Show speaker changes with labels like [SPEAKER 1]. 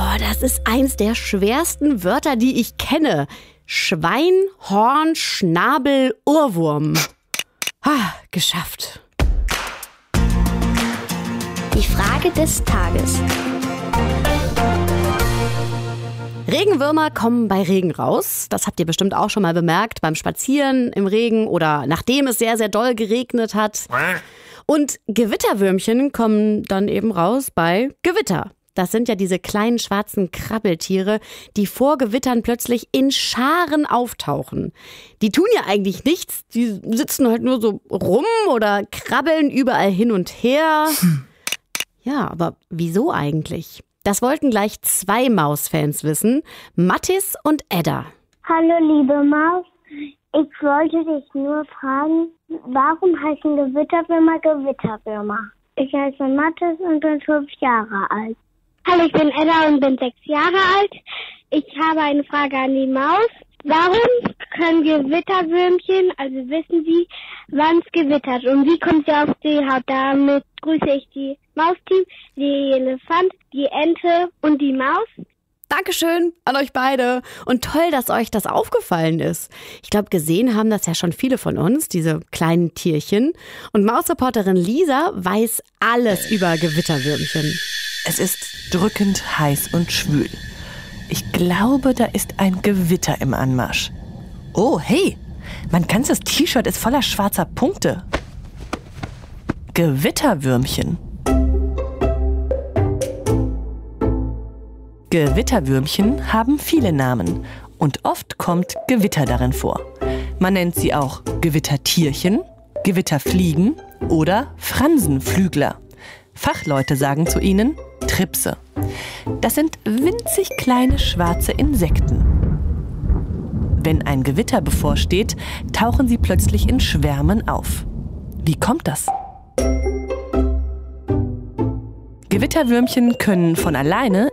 [SPEAKER 1] das ist eins der schwersten Wörter, die ich kenne. Schwein, Horn, Schnabel, Ohrwurm. Geschafft.
[SPEAKER 2] Die Frage des Tages.
[SPEAKER 1] Regenwürmer kommen bei Regen raus. Das habt ihr bestimmt auch schon mal bemerkt, beim Spazieren im Regen oder nachdem es sehr, sehr doll geregnet hat. Und Gewitterwürmchen kommen dann eben raus bei Gewitter. Das sind ja diese kleinen schwarzen Krabbeltiere, die vor Gewittern plötzlich in Scharen auftauchen. Die tun ja eigentlich nichts, die sitzen halt nur so rum oder krabbeln überall hin und her. Ja, aber wieso eigentlich? Das wollten gleich 2 Mausfans wissen, Mattis und Edda.
[SPEAKER 3] Hallo liebe Maus, ich wollte dich nur fragen, warum heißen Gewitterwürmer Gewitterwürmer? Ich heiße Mattis und bin 5 Jahre alt.
[SPEAKER 4] Hallo, ich bin Edda und bin 6 Jahre alt. Ich habe eine Frage an die Maus. Warum können Gewitterwürmchen, also wissen Sie, wann es gewittert? Und wie kommt sie auf die Haut? Damit grüße ich die Mausteam, die Elefant, die Ente und die Maus.
[SPEAKER 1] Dankeschön an euch beide. Und toll, dass euch das aufgefallen ist. Ich glaube, gesehen haben das ja schon viele von uns, diese kleinen Tierchen. Und Mausreporterin Lisa weiß alles über Gewitterwürmchen.
[SPEAKER 5] Es ist drückend heiß und schwül. Ich glaube, da ist ein Gewitter im Anmarsch. Oh, hey, mein ganzes T-Shirt ist voller schwarzer Punkte. Gewitterwürmchen. Gewitterwürmchen haben viele Namen und oft kommt Gewitter darin vor. Man nennt sie auch Gewittertierchen, Gewitterfliegen oder Fransenflügler. Fachleute sagen zu ihnen Tripse. Das sind winzig kleine schwarze Insekten. Wenn ein Gewitter bevorsteht, tauchen sie plötzlich in Schwärmen auf. Wie kommt das? Gewitterwürmchen können von alleine